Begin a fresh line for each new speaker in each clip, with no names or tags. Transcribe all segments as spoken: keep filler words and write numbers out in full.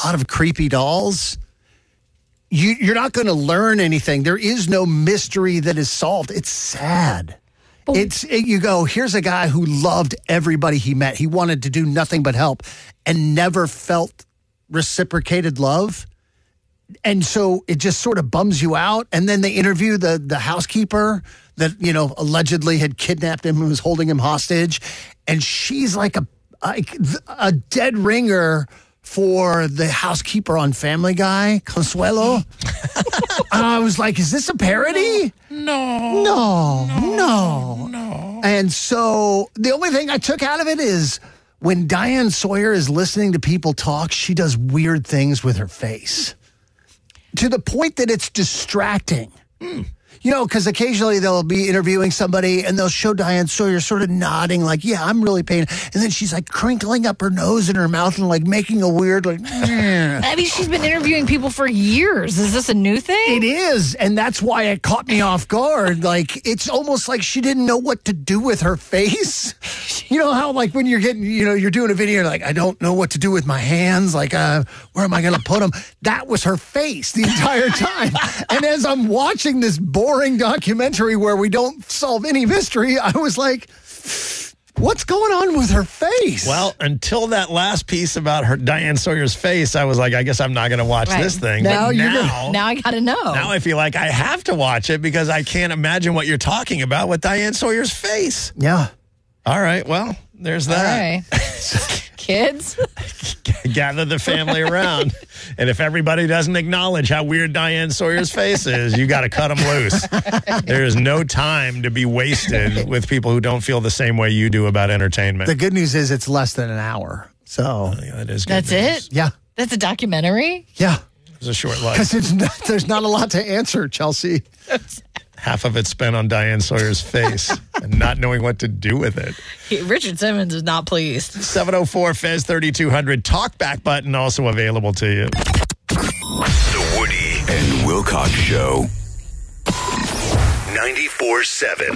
lot of creepy dolls, you, you're not going to learn anything. There is no mystery that is solved. It's sad. Oh. It's it, you go, here's a guy who loved everybody he met. He wanted to do nothing but help and never felt reciprocated love. And so it just sort of bums you out. And then they interview the the housekeeper that, you know, allegedly had kidnapped him and was holding him hostage. And she's like a, a, a dead ringer for the housekeeper on Family Guy, Consuelo. I was like, is this a parody?
No.
No.
No.
No.
No.
And so the only thing I took out of it is when Diane Sawyer is listening to people talk, she does weird things with her face to the point that it's distracting. Mm. You know, because occasionally they'll be interviewing somebody and they'll show Diane Sawyer sort of nodding like, yeah, I'm really paying. And then she's like crinkling up her nose in her mouth and like making a weird like, eh.
I mean, she's been interviewing people for years. Is this a new thing?
It is. And that's why it caught me off guard. Like, it's almost like she didn't know what to do with her face. You know how like when you're getting, you know, you're doing a video, you're like, I don't know what to do with my hands. Like, uh, where am I going to put them? That was her face the entire time. And as I'm watching this boring documentary where we don't solve any mystery, I was like, what's going on with her face?
Well, until that last piece about her Diane Sawyer's face, I was like, I guess I'm not going to watch right. this thing.
Now,
but
you're
now,
gonna,
now I got to know.
Now I feel like I have to watch it because I can't imagine what you're talking about with Diane Sawyer's face.
Yeah.
All right. Well, there's that.
All right. Kids,
gather the family around. And if everybody doesn't acknowledge how weird Diane Sawyer's face is, you got to cut them loose. There is no time to be wasted with people who don't feel the same way you do about entertainment.
The good news is it's less than an hour. So
oh, yeah, that is good
that's
news.
it?
Yeah.
That's a documentary?
Yeah.
It was a short life.
Because there's not a lot to answer, Chelsea.
Half of it spent on Diane Sawyer's face and not knowing what to do with it.
He, Richard Simmons is not pleased.
seven oh four Fez thirty-two hundred. Talkback button also available to you.
The Woody and Wilcox Show. ninety-four seven.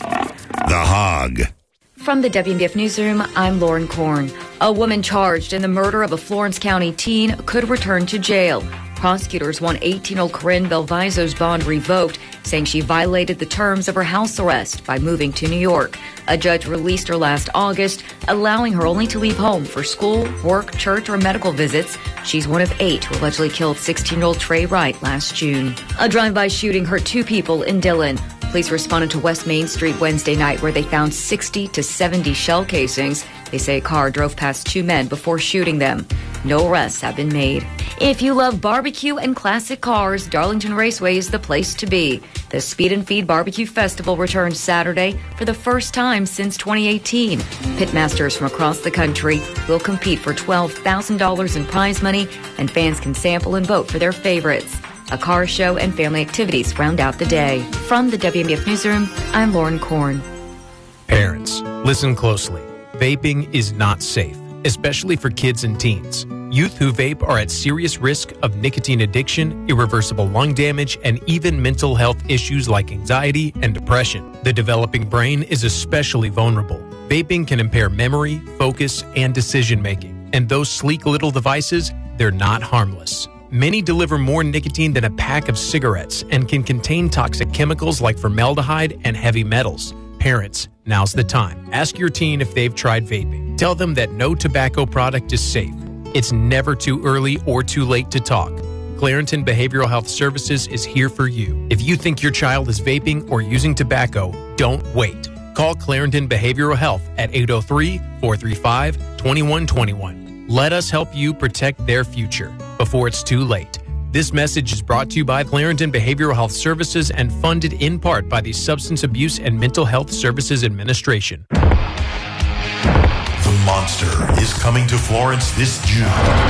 The Hog.
From the W M B F Newsroom, I'm Lauren Korn. A woman charged in the murder of a Florence County teen could return to jail. Prosecutors want eighteen-year-old Corinne Belvizo's bond revoked, saying she violated the terms of her house arrest by moving to New York. A judge released her last August, allowing her only to leave home for school, work, church, or medical visits. She's one of eight who allegedly killed sixteen-year-old Trey Wright last June. A drive-by shooting hurt two people in Dillon. Police responded to West Main Street Wednesday night where they found sixty to seventy shell casings. They say a car drove past two men before shooting them. No arrests have been made. If you love barbecue and classic cars, Darlington Raceway is the place to be. The Speed and Feed Barbecue Festival returns Saturday for the first time since twenty eighteen. Pitmasters from across the country will compete for twelve thousand dollars in prize money, and fans can sample and vote for their favorites. A car show and family activities round out the day. From the W M B F Newsroom, I'm Lauren Korn.
Parents, listen closely. Vaping is not safe, especially for kids and teens. Youth who vape are at serious risk of nicotine addiction, irreversible lung damage, and even mental health issues like anxiety and depression. The developing brain is especially vulnerable. Vaping can impair memory, focus, and decision-making. And those sleek little devices, they're not harmless. Many deliver more nicotine than a pack of cigarettes and can contain toxic chemicals like formaldehyde and heavy metals. Parents, now's the time. Ask your teen if they've tried vaping. Tell them that no tobacco product is safe. It's never too early or too late to talk. Clarington Behavioral Health Services is here for you. If you think your child is vaping or using tobacco, don't wait. Call Clarington Behavioral Health at eight oh three, four three five, two one two one. Let us help you protect their future before it's too late. This message is brought to you by Clarington Behavioral Health Services and funded in part by the Substance Abuse and Mental Health Services Administration.
The Monster is coming to Florence this June.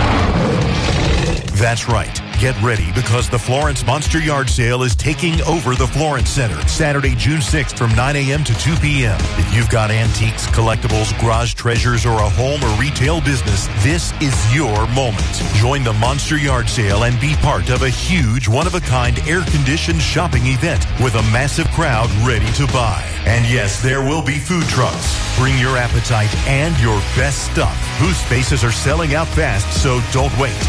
That's right. Get ready because the Florence Monster Yard Sale is taking over the Florence Center Saturday, June sixth from nine a.m. to two p.m. If you've got antiques, collectibles, garage treasures, or a home or retail business, this is your moment. Join the Monster Yard Sale and be part of a huge, one-of-a-kind, air-conditioned shopping event with a massive crowd ready to buy. And yes, there will be food trucks. Bring your appetite and your best stuff. Booth spaces are selling out fast, so don't wait.